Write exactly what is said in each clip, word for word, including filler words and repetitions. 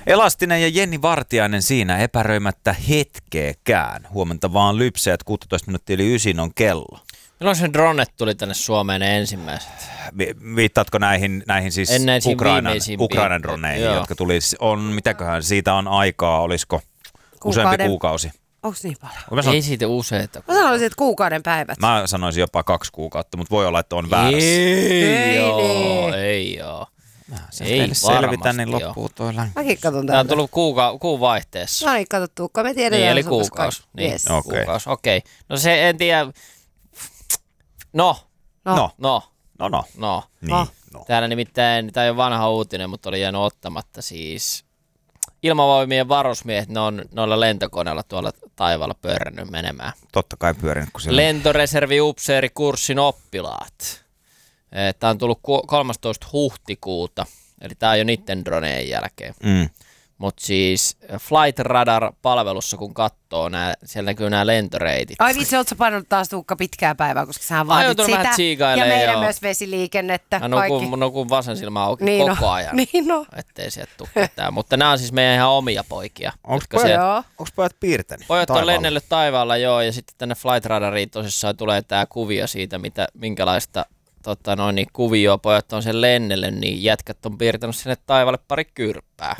Elastinen ja Jenni Vartiainen siinä epäröimättä hetkeäkään. Huomenta vaan lypseät, kuusitoista minuuttia yli ysin on kello. Milloin se dronet tuli tänne Suomeen ne ensimmäiset? Vi- viittaatko näihin, näihin siis Ukrainan, Ukrainan droneihin, joo, jotka tuli, on, mitäköhän siitä on aikaa, olisiko useampi Kuukauden. kuukausi? Onko niin paljon? Ei siitä useita. Mä sanoisin, että kuukauden päivät. Mä sanoisin jopa kaksi kuukautta, mutta voi olla, että on väärässä. Ei, Ei joo, niin. ei joo. Se Ei ei selvitä, niin varmasti loppuu toi lämmin. Mäkin katson Tämä on täältä. tullut kuuka- kuun vaihteessa. No niin, kato Tuukka, me tiedetään. Niin, eli sun kanssa kuukausi. kaikki. Niin, Yes. Okei. kuukausi, okei. Okay. No se en tiedä. No, No. No, no, no, no. no. Niin, No. no. Täällä nimittäin, tämä ei ole vanha uutinen, mutta oli jäänyt ottamatta siis. Ilmavoimien varusmiehet, ne on noilla lentokoneilla tuolla taivaalla pyörännyt menemään. Totta kai pyörinyt, kun siellä... Lentoreservi-upseerikurssin oppilaat. Tämä on tullut kolmastoista huhtikuuta, eli tämä on jo niiden droneen jälkeen. Mm. Mutta siis Flight Radar-palvelussa, kun katsoo, nää, siellä näkyy nämä lentoreitit. Ai vitsi, ootko sä painanut taas Tuukka pitkää päivää, koska sähän Mä oon vaadit joutunut vähän sitä. Ja tsiikailemaan, meidän joo. myös vesiliikennettä. Mä kaikki. nukun, nukun vasen silmä auki Niin koko no. ajan, Niin no. ettei sieltä tule ketään. Mutta nämä on siis meidän ihan omia poikia. Onko jotka pojat, siellä- Joo. onks pojat piirtänyt? Pojat on taivaalla? lennellyt taivaalla, joo, ja sitten tänne Flight Radariin tosissaan tulee tämä kuvio siitä, mitä, minkälaista tota, noin, niin kuvioa pojat on sen lennellyt, niin jätkät on piirtänyt sinne taivaalle pari kyrppää.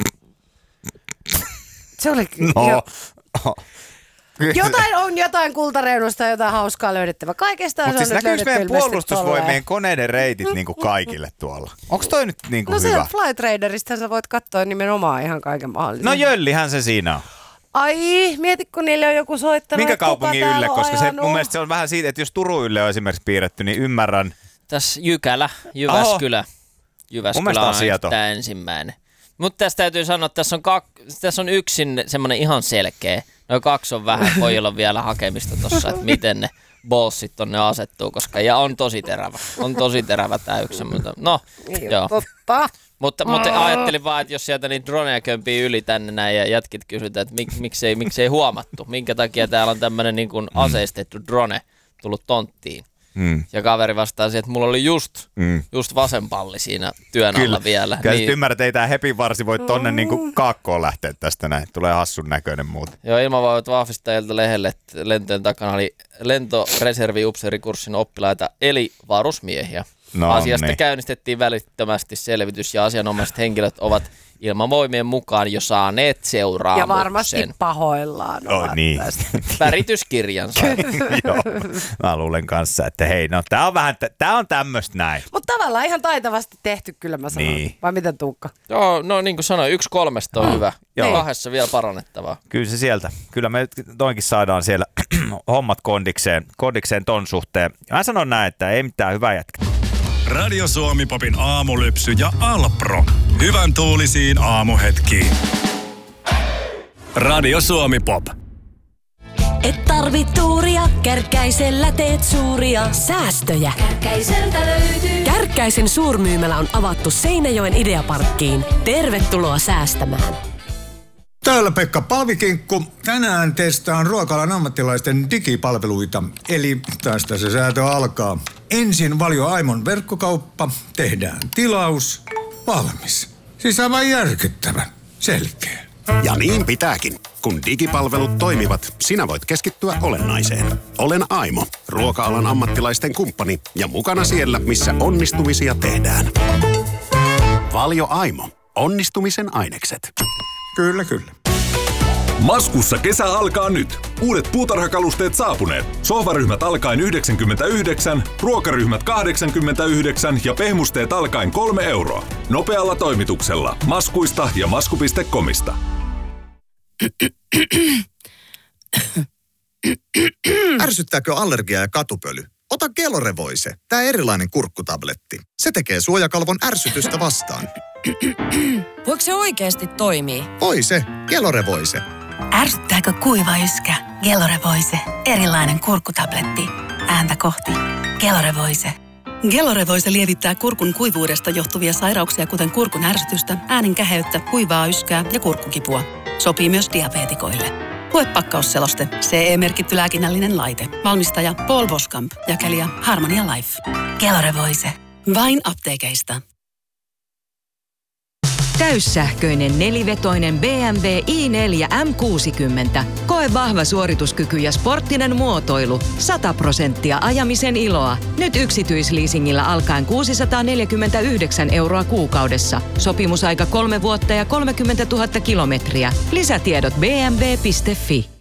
Se oli No. jo. Jotain on jotain kultareunusta, jotain hauskaa löydettävä. Kaikesta Mutta on siis nyt näkyykö löydetty meidän ilmeisesti puolustusvoimien tolleen. koneiden reitit niinku kaikille tuolla? Onko toi nyt niinku No se hyvä? Flight Radarista sä voit katsoa nimenomaan ihan kaiken mahdollisen. No Jöllihän se siinä on. Ai, mieti kun niille on joku soittanut. Minkä että kuka kaupungin täällä Ylle? on Koska se, ajanut. mun mielestä se on vähän siitä, että jos Turun Ylle on esimerkiksi piirretty, niin ymmärrän. Tässä Jykälä, Jyväskylä. Jyväskylä mielestä on asiat on. tämä ensimmäinen. Mutta tässä täytyy sanoa, että tässä on, kak- tässä on yksin semmoinen ihan selkeä. Noin kaksi on vähän, pojilla on vielä hakemista tuossa, että miten ne bossit tonne asettuu, koska ja on tosi terävä. On tosi terävä tämä yksi. Mutta no, Niin, joo. totta. Mutta, mutta ajattelin vaan, että jos sieltä niitä droneja kömpii yli tänne näin ja jätkit kysytään, että mik, miksei, miksei huomattu, minkä takia täällä on tämmöinen niin kuin aseistettu drone tullut tonttiin. Mm. Ja kaveri vastaa siihen, että mulla oli just, Mm. just vasen palli siinä työn Kyllä. alla vielä. Kyllä Niin, niin. Ymmärrät, että ei tää hepinvarsi voi tonne niinku kaakkoon lähteä tästä näin. Tulee hassun näköinen muuten. joo, ilmavoimat vahvistajilta lehdelle, että lentojen takana oli lentoreservi-upseerikurssin oppilaita, eli varusmiehiä. No Asiasta niin. käynnistettiin välittömästi selvitys ja asianomaiset henkilöt ovat ilmavoimien mukaan jo saaneet seuraamuksen. Ja varmasti pahoillaan Oh, ovat niin. tästä. Värityskirjansa. Joo, mä luulen kanssa, että hei, no tää on vähän, tää on tämmöstä näin. Mutta tavallaan ihan taitavasti tehty kyllä mä sanon. Niin. Vai miten Tuukka? Joo, no niin kuin sanoin, yksi kolmesta on hyvä. Joo. Kahdessa vielä parannettavaa. Kyllä se sieltä. Kyllä me toinkin saadaan siellä hommat kondikseen, kondikseen ton suhteen. Mä sanon näin, että ei mitään, hyvää jätkä. Radio Suomi Popin aamulypsy ja Alpro. Hyvän tuulisiin aamuhetkiin. Radio Suomi Pop. Et tarvi tuuria, Kärkkäisellä teet suuria säästöjä. Kärkkäiseltä löytyy Kärkkäisen suurmyymälä on avattu Seinäjoen Ideaparkkiin. Tervetuloa säästämään. Täällä Pekka Palvikinkku. Tänään testaan ruokalan ammattilaisten digipalveluita. Eli tästä se säätö alkaa. Ensin Valio Aimon verkkokauppa. Tehdään tilaus. Valmis. Siis aivan järkyttävä. Selkeä. Ja niin pitääkin. Kun digipalvelut toimivat, sinä voit keskittyä olennaiseen. Olen Aimo, ruoka-alan ammattilaisten kumppani ja mukana siellä, missä onnistumisia tehdään. Valio Aimo. Onnistumisen ainekset. Kyllä, kyllä. Maskussa kesä alkaa nyt. Uudet puutarhakalusteet saapuneet. Sohvaryhmät alkaen yhdeksänkymmentäyhdeksän, ruokaryhmät kahdeksankymmentäyhdeksän ja pehmusteet alkaen kolme euroa. Nopealla toimituksella. Maskuista ja masku piste comista. Ärsyttääkö allergia ja katupöly? Ota Gelorevoise, tää erilainen kurkkutabletti. Se tekee suojakalvon ärsytystä vastaan. Voiko se oikeasti toimii? Voi se, Gelorevoise. Ärsyttääkö kuiva yskä? Gelorevoise. Erilainen kurkkutabletti. Ääntä kohti. Gelorevoise. Gelorevoise lievittää kurkun kuivuudesta johtuvia sairauksia, kuten kurkun ärsytystä, äänen käheyttä, kuivaa yskää ja kurkkukipua. Sopii myös diabeetikoille. Lue pakkausseloste. C E-merkitty lääkinnällinen laite. Valmistaja Paul Boskamp. Jakelija Harmonia Life. Gelorevoise. Vain apteekeista. Täyssähköinen nelivetoinen B M W i neljä M kuusikymmentä. Koe vahva suorituskyky ja sporttinen muotoilu. sata prosenttia ajamisen iloa. Nyt yksityisleasingillä alkaen kuusisataaneljäkymmentäyhdeksän euroa kuukaudessa. Sopimusaika kolme vuotta ja kolmekymmentätuhatta kilometriä. Lisätiedot b m w piste f i.